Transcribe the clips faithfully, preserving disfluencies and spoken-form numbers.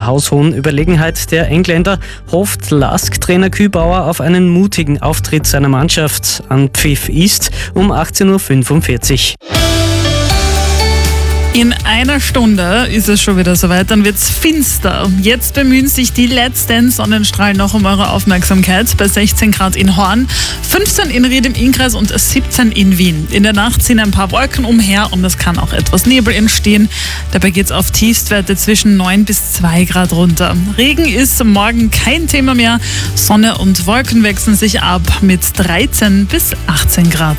haushohen Überlegenheit der Engländer hofft Lask-Trainer Kübauer auf einen mutigen Auftritt seiner Mannschaft. Anpfiff ist um achtzehn Uhr fünfundvierzig. In einer Stunde ist es schon wieder soweit, dann wird's finster. Jetzt bemühen sich die letzten Sonnenstrahlen noch um eure Aufmerksamkeit. Bei sechzehn Grad in Horn, fünfzehn in Ried im Innkreis und siebzehn in Wien. In der Nacht ziehen ein paar Wolken umher und es kann auch etwas Nebel entstehen. Dabei geht's auf Tiefstwerte zwischen neun bis zwei Grad runter. Regen ist morgen kein Thema mehr. Sonne und Wolken wechseln sich ab mit dreizehn bis achtzehn Grad.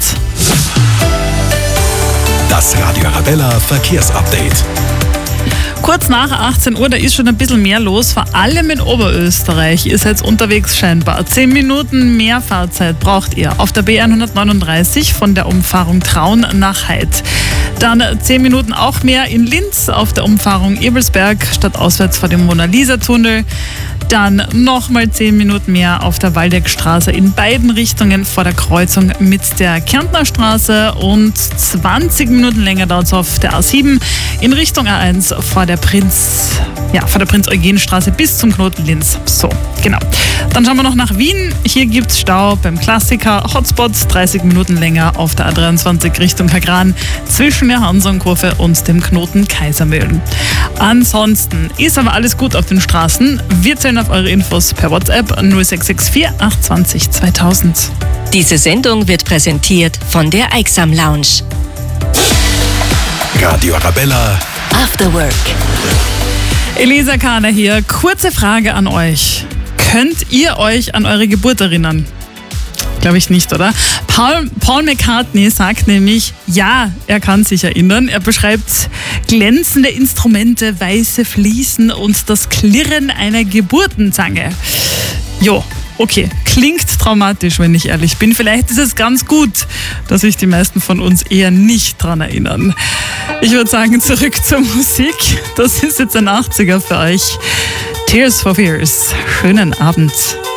Das Radio Arabella Verkehrsupdate. Kurz nach achtzehn Uhr, da ist schon ein bisschen mehr los, vor allem in Oberösterreich. Ihr seid unterwegs scheinbar. Zehn Minuten mehr Fahrzeit braucht ihr auf der B hundertneununddreißig von der Umfahrung Traun nach Heid. Dann zehn Minuten auch mehr in Linz auf der Umfahrung Ebelsberg stadtauswärts vor dem Mona-Lisa-Tunnel. Dann nochmal zehn Minuten mehr auf der Waldeckstraße in beiden Richtungen vor der Kreuzung mit der Kärntner Straße und zwanzig Minuten länger dauert es auf der A sieben in Richtung A eins vor der Prinz, ja, vor der Prinz-Eugen-Straße bis zum Knoten Linz. So, genau. Dann schauen wir noch nach Wien. Hier gibt es Stau beim Klassiker Hotspot, dreißig Minuten länger auf der A dreiundzwanzig Richtung Kagran zwischen der Hansonkurve und dem Knoten Kaisermühlen. Ansonsten ist aber alles gut auf den Straßen. Wir zählen auf eure Infos per WhatsApp null sechs sechs vier acht zwei null zweitausend. Diese Sendung wird präsentiert von der Eiksam Lounge. Radio Arabella After Work. Elisa Kahner hier. Kurze Frage an euch. Könnt ihr euch an eure Geburt erinnern? Glaube ich nicht, oder? Paul, Paul McCartney sagt nämlich, ja, er kann sich erinnern. Er beschreibt glänzende Instrumente, weiße Fliesen und das Klirren einer Geburtenzange. Jo, okay, klingt traumatisch, wenn ich ehrlich bin. Vielleicht ist es ganz gut, dass sich die meisten von uns eher nicht dran erinnern. Ich würde sagen, zurück zur Musik. Das ist jetzt ein achtziger für euch. Tears for Fears. Schönen Abend.